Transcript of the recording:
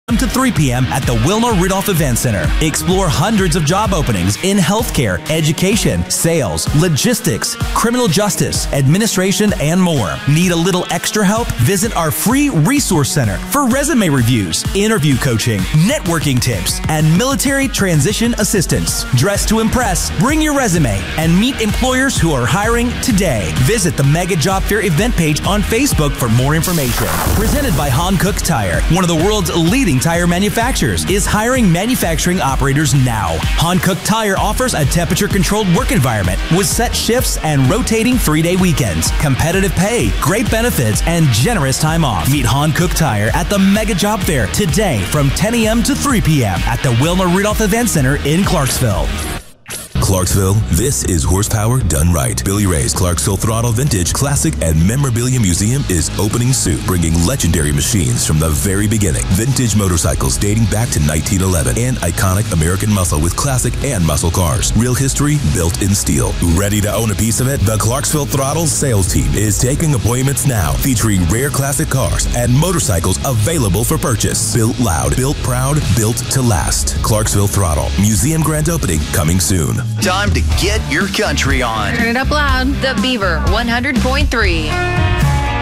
to 3 p.m. at the Wilma Rudolph Event Center. Explore hundreds of job openings in healthcare, education, sales, logistics, criminal justice, administration, and more. Need a little extra help? Visit our free resource center for resume reviews, interview coaching, networking tips, and military transition assistance. Dress to impress, bring your resume, and meet employers who are hiring today. Visit the Mega Job Fair event page on Facebook for more information. Presented by Hankook Tire, one of the world's leading tire manufacturers, is hiring manufacturing operators now. Hankook Tire offers a temperature-controlled work environment with set shifts and rotating 3-day weekends, competitive pay, great benefits, and generous time off. Meet Hankook Tire at the Mega Job Fair today from 10 a.m. to 3 p.m. at the Wilma Rudolph Event Center in Clarksville. Clarksville, this is horsepower done right. Billy Ray's Clarksville Throttle Vintage, Classic, and Memorabilia Museum is opening soon, bringing legendary machines from the very beginning. Vintage motorcycles dating back to 1911 and iconic American muscle with classic and muscle cars. Real history built in steel. Ready to own a piece of it? The Clarksville Throttle sales team is taking appointments now, featuring rare classic cars and motorcycles available for purchase. Built loud, built proud, built to last. Clarksville Throttle, museum grand opening coming soon. Time to get your country on. Turn it up loud. The Beaver 100.3.